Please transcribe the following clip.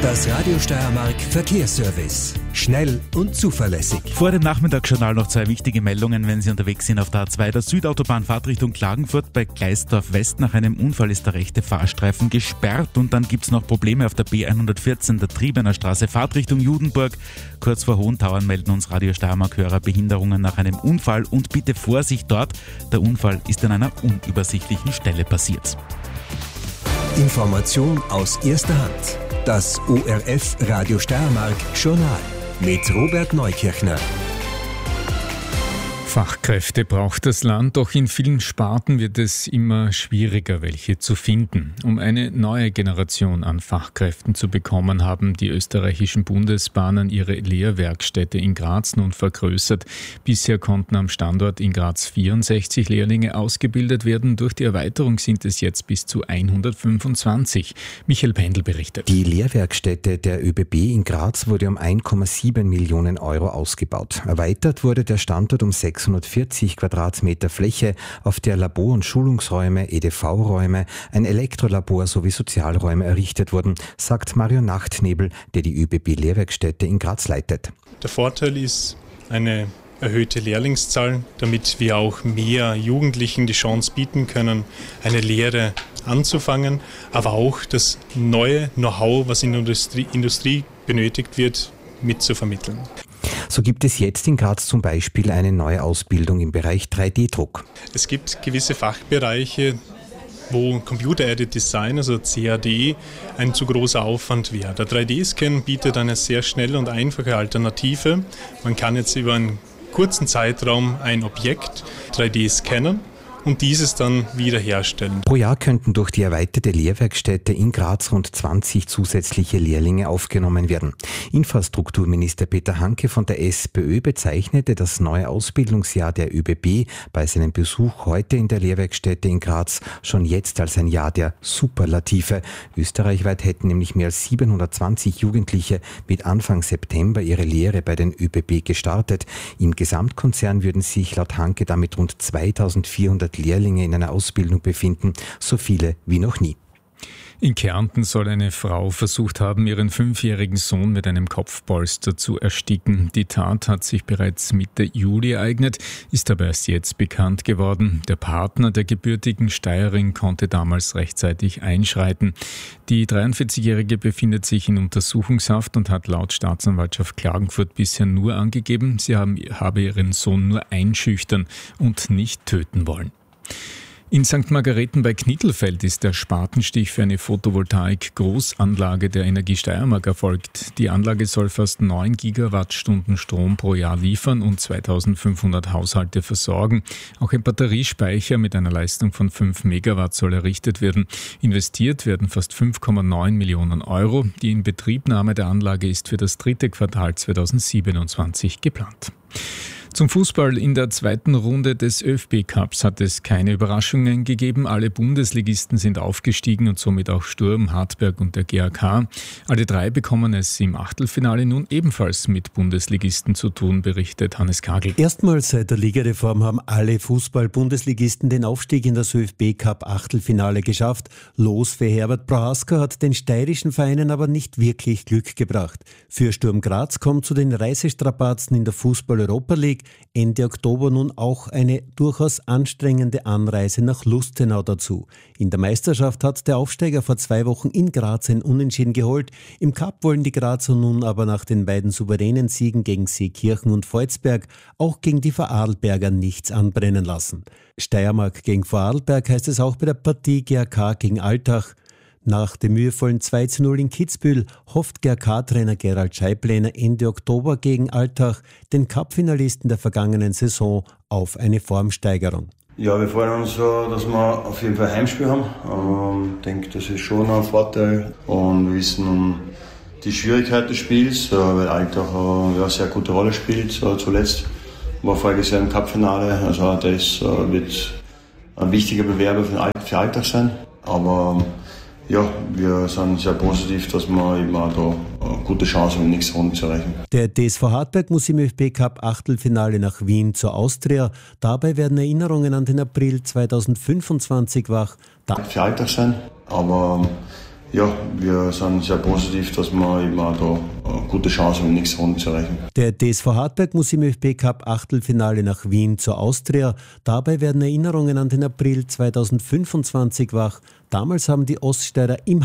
Das Radio Steiermark Verkehrsservice. Schnell und zuverlässig. Vor dem Nachmittagsjournal noch zwei wichtige Meldungen, wenn Sie unterwegs sind auf der A2. Der Südautobahn Richtung Klagenfurt bei Gleisdorf West. Nach einem Unfall ist der rechte Fahrstreifen gesperrt und dann gibt es noch Probleme auf der B114 der Triebener Straße Fahrtrichtung Judenburg. Kurz vor Hohentauern melden uns Radio Steiermark-Hörer Behinderungen nach einem Unfall und bitte Vorsicht dort. Der Unfall ist an einer unübersichtlichen Stelle passiert. Information aus erster Hand. Das ORF Radio Steiermark Journal mit Robert Neukirchner. Fachkräfte braucht das Land, doch in vielen Sparten wird es immer schwieriger, welche zu finden. Um eine neue Generation an Fachkräften zu bekommen, haben die österreichischen Bundesbahnen ihre Lehrwerkstätte in Graz nun vergrößert. Bisher konnten am Standort in Graz 64 Lehrlinge ausgebildet werden. Durch die Erweiterung sind es jetzt bis zu 125. Michael Pendl berichtet. Die Lehrwerkstätte der ÖBB in Graz wurde um 1,7 Millionen Euro ausgebaut. Erweitert wurde der Standort um 640 Quadratmeter Fläche, auf der Labor- und Schulungsräume, EDV-Räume, ein Elektrolabor sowie Sozialräume errichtet wurden, sagt Mario Nachtnebel, der die ÖBB-Lehrwerkstätte in Graz leitet. Der Vorteil ist eine erhöhte Lehrlingszahl, damit wir auch mehr Jugendlichen die Chance bieten können, eine Lehre anzufangen, aber auch das neue Know-how, was in der Industrie benötigt wird, mitzuvermitteln. So gibt es jetzt in Graz zum Beispiel eine neue Ausbildung im Bereich 3D-Druck. Es gibt gewisse Fachbereiche, wo Computer-Aided Design, also CAD, ein zu großer Aufwand wäre. Der 3D-Scan bietet eine sehr schnelle und einfache Alternative. Man kann jetzt über einen kurzen Zeitraum ein Objekt 3D scannen und dieses dann wiederherstellen. Pro Jahr könnten durch die erweiterte Lehrwerkstätte in Graz rund 20 zusätzliche Lehrlinge aufgenommen werden. Infrastrukturminister Peter Hanke von der SPÖ bezeichnete das neue Ausbildungsjahr der ÖBB bei seinem Besuch heute in der Lehrwerkstätte in Graz schon jetzt als ein Jahr der Superlative. Österreichweit hätten nämlich mehr als 720 Jugendliche mit Anfang September ihre Lehre bei den ÖBB gestartet. Im Gesamtkonzern würden sich laut Hanke damit rund 2400 Lehrlinge in einer Ausbildung befinden, so viele wie noch nie. In Kärnten soll eine Frau versucht haben, ihren 5-jährigen Sohn mit einem Kopfpolster zu ersticken. Die Tat hat sich bereits Mitte Juli ereignet, ist aber erst jetzt bekannt geworden. Der Partner der gebürtigen Steirerin konnte damals rechtzeitig einschreiten. Die 43-Jährige befindet sich in Untersuchungshaft und hat laut Staatsanwaltschaft Klagenfurt bisher nur angegeben, sie habe ihren Sohn nur einschüchtern und nicht töten wollen. In St. Margareten bei Knittelfeld ist der Spatenstich für eine Photovoltaik-Großanlage der Energie Steiermark erfolgt. Die Anlage soll fast 9 Gigawattstunden Strom pro Jahr liefern und 2500 Haushalte versorgen. Auch ein Batteriespeicher mit einer Leistung von 5 Megawatt soll errichtet werden. Investiert werden fast 5,9 Millionen Euro. Die Inbetriebnahme der Anlage ist für das 3. Quartal 2027 geplant. Zum Fußball: In der zweiten Runde des ÖFB-Cups hat es keine Überraschungen gegeben. Alle Bundesligisten sind aufgestiegen und somit auch Sturm, Hartberg und der GAK. Alle drei bekommen es im Achtelfinale nun ebenfalls mit Bundesligisten zu tun, berichtet Hannes Kagel. Erstmals seit der Ligareform haben alle Fußball-Bundesligisten den Aufstieg in das ÖFB-Cup-Achtelfinale geschafft. Los für Herbert Prohaska hat den steirischen Vereinen aber nicht wirklich Glück gebracht. Für Sturm Graz kommt zu den Reisestrapazen in der Fußball-Europa League Ende Oktober nun auch eine durchaus anstrengende Anreise nach Lustenau dazu. In der Meisterschaft hat der Aufsteiger vor 2 Wochen in Graz ein Unentschieden geholt. Im Cup wollen die Grazer nun aber nach den beiden souveränen Siegen gegen Seekirchen und Volzberg auch gegen die Vorarlberger nichts anbrennen lassen. Steiermark gegen Vorarlberg heißt es auch bei der Partie GAK gegen Altach. Nach dem mühevollen 2:0 in Kitzbühel hofft GAK-Trainer Gerald Scheiblener Ende Oktober gegen Altach, den Cup-Finalisten der vergangenen Saison, auf eine Formsteigerung. Ja, wir freuen uns, dass wir auf jeden Fall ein Heimspiel haben. Ich denke, das ist schon ein Vorteil. Und wir wissen um die Schwierigkeit des Spiels, weil Altach eine sehr gute Rolle spielt. Zuletzt war voriges Jahr im Cup-Finale. Also das wird ein wichtiger Bewerber für Altach sein. Aber ja, wir sind sehr positiv, dass wir eben auch da eine gute Chance haben, die nächste Runde zu erreichen. Der DSV Hartberg muss im ÖFB-Cup Achtelfinale nach Wien zur Austria. Dabei werden Erinnerungen an den April 2025 wach. Für Alltag sein, aber ja, wir sind sehr positiv, dass wir eben auch da eine gute Chance haben, in die nächste Runde zu erreichen. Der TSV Hartberg muss im ÖFB-Cup Achtelfinale nach Wien zur Austria. Dabei werden Erinnerungen an den April 2025 wach. Damals haben die Oststeirer im